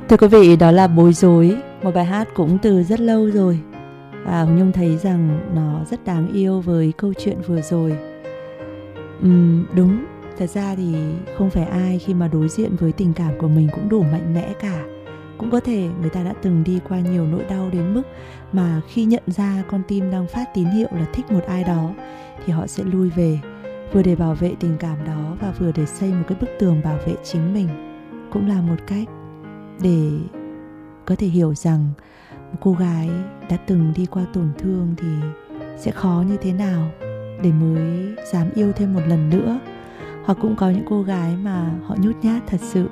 Thưa quý vị, đó là Bối Rối, một bài hát cũng từ rất lâu rồi. Và Hồng Nhung thấy rằng nó rất đáng yêu với câu chuyện vừa rồi. Đúng, thật ra thì không phải ai khi mà đối diện với tình cảm của mình cũng đủ mạnh mẽ cả. Cũng có thể người ta đã từng đi qua nhiều nỗi đau đến mức mà khi nhận ra con tim đang phát tín hiệu là thích một ai đó thì họ sẽ lui về, vừa để bảo vệ tình cảm đó và vừa để xây một cái bức tường bảo vệ chính mình. Cũng là một cách để có thể hiểu rằng một cô gái đã từng đi qua tổn thương thì sẽ khó như thế nào để mới dám yêu thêm một lần nữa. Hoặc cũng có những cô gái mà họ nhút nhát thật sự.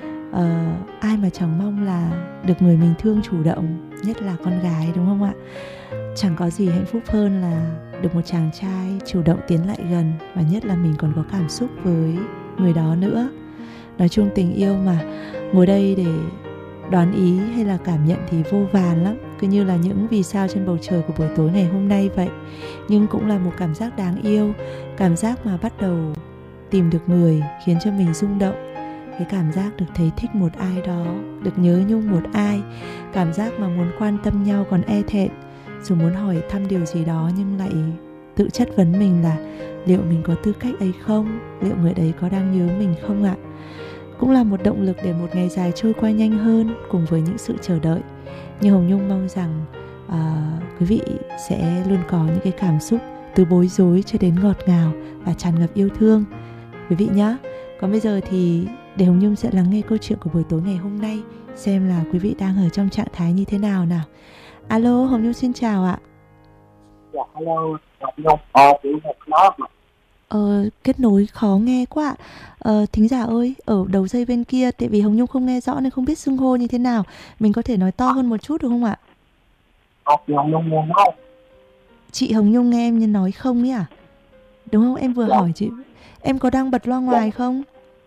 Ai mà chẳng mong là được người mình thương chủ động, nhất là con gái, đúng không ạ? Chẳng có gì hạnh phúc hơn là được một chàng trai chủ động tiến lại gần, và nhất là mình còn có cảm xúc với người đó nữa. Nói chung tình yêu mà, ngồi đây để đoán ý hay là cảm nhận thì vô vàn lắm, cứ như là những vì sao trên bầu trời của buổi tối ngày hôm nay vậy. Nhưng cũng là một cảm giác đáng yêu, cảm giác mà bắt đầu tìm được người khiến cho mình rung động. Cái cảm giác được thấy thích một ai đó, được nhớ nhung một ai, cảm giác mà muốn quan tâm nhau còn e thẹn, dù muốn hỏi thăm điều gì đó nhưng lại tự chất vấn mình là liệu mình có tư cách ấy không, liệu người đấy có đang nhớ mình không ạ. Cũng là một động lực để một ngày dài trôi qua nhanh hơn cùng với những sự chờ đợi. Nhưng Hồng Nhung mong rằng quý vị sẽ luôn có những cái cảm xúc từ bối rối cho đến ngọt ngào và tràn ngập yêu thương quý vị nhé. Còn bây giờ thì để Hồng Nhung sẽ lắng nghe câu chuyện của buổi tối ngày hôm nay, xem là quý vị đang ở trong trạng thái như thế nào nào. Alo, Hồng Nhung xin chào ạ. Dạ, hello, Hồng Nhung. Chị nói mà. Kết nối khó nghe quá ạ. Thính giả ơi, ở đầu dây bên kia, tại vì Hồng Nhung không nghe rõ nên không biết xưng hô như thế nào. Mình có thể nói to hơn một chút được không ạ? Chị Hồng Nhung nghe nói. Chị Hồng Nhung nghe em như nói không ấy à? Đúng không? Em vừa hỏi chị. Em có đang bật loa ngoài không?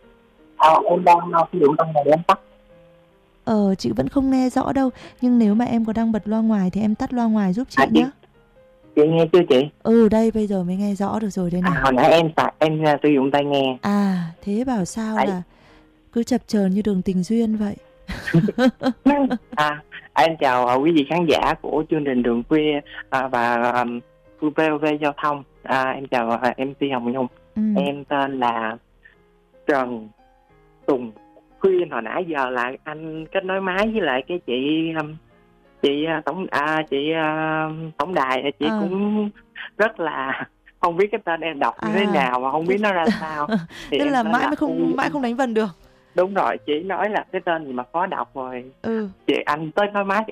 Em đang sử dụng trong này để em tắt. Chị vẫn không nghe rõ đâu. Nhưng nếu mà em có đang bật loa ngoài thì em tắt loa ngoài giúp chị nhé. Chị nghe chưa chị? Đây bây giờ mới nghe rõ được rồi đây này. Hồi nãy em sử dụng tai nghe. Thế bảo sao là cứ chập chờn như đường tình duyên vậy. Em chào quý vị khán giả của chương trình Đường Khuya và VOV Giao thông. Em chào MC Hồng Nhung. Em tên là Trần Tùng Khuyên. Hồi nãy giờ là anh kết nối máy với lại cái chị tổng đài, chị cũng rất là không biết cái tên em đọc như thế nào mà không biết nó ra sao. Tức là mãi không đánh vần được. Đúng rồi, chị nói là cái tên gì mà khó đọc rồi. Chị anh tới nói máy